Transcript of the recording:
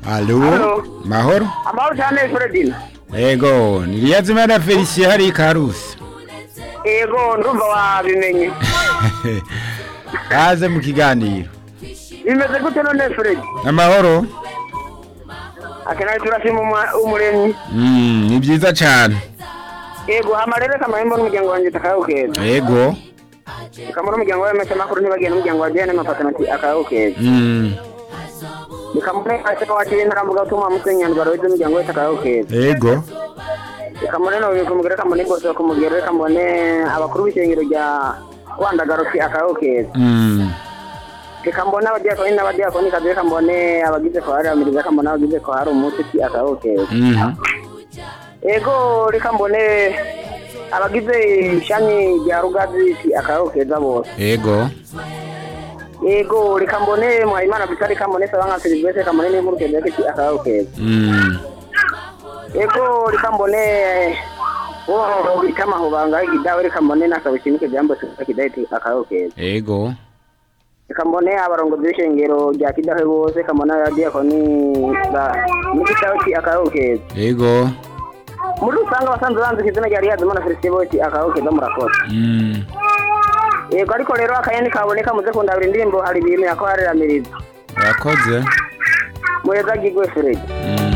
Allo, Allo. mahoro? Amahoro cyane Fredina. Ego, Niliyazimana Felicien hari Karusi. Ego ndumva wabimenye. Kaze mu kiganiro. Bimeze gute none Fred? Amahoro? Akena turashima umuremyi. Ni byiza cyane. Ego amarere kamahembo n'umuryango wanjye takawukeza. Ego. Kamara umuryango wa mese makuru ntibagenda umuryango wa Jane mapatanati akawukeza. Nikamune ase wakiri ntarambuga utuma musenyandwa roze umuryango we takawukeza. Ego. Kamune no bikumugere kamune bose kumugere kamune abakuru b'ishengero rya Rwandagaruki akawukeza. Kambona abadiakoni n'abadiakoni kaje kambone abagize ko hari amiriza kambona abagize ko hari umuti akawukeza. Ego rikambone abagize ishami rya Rugazi akawukeza bose. Ego. Ego rikambone Mwayimana bitari kambone sabanga Silvestre kambone ni murukeze kiti akawukeza. Ego rikambone kama hubanga igidawe rikambone nakabishimike jambo kidaiti akawukeza. Ego. Kambone abarongozi b'ishengero rya Kidahe bose kambona abadiakoni n'ikitawuti akawukeza. Ego. Muri usanga basanzwe banze kizina rya Riyazimana Felicien bose akawukeza murakoze. Yego ariko rero akayeni kaboneka muze kundabira indirimbo hari ibintu yakoraramiriza. Yakoze. Muheza gigwe Fred.